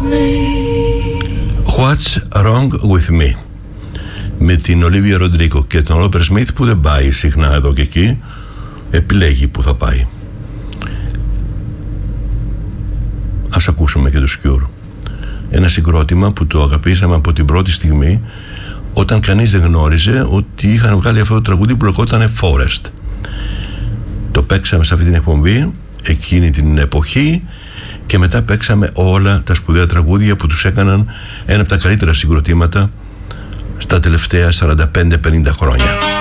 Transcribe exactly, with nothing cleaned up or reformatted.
What's Wrong With Me, με την Ολίβια Ροντρίγκο και τον Ρόμπερτ Σμιθ, που δεν πάει συχνά εδώ και εκεί, επιλέγει που θα πάει. Ας ακούσουμε και το Cure, ένα συγκρότημα που το αγαπήσαμε από την πρώτη στιγμή, όταν κανείς δεν γνώριζε ότι είχαν βγάλει αυτό το τραγούδι που λεγόταν Forest. Το παίξαμε σε αυτή την εκπομπή εκείνη την εποχή και μετά παίξαμε όλα τα σπουδαία τραγούδια που τους έκαναν ένα από τα καλύτερα συγκροτήματα στα τελευταία σαράντα πέντε πενήντα χρόνια.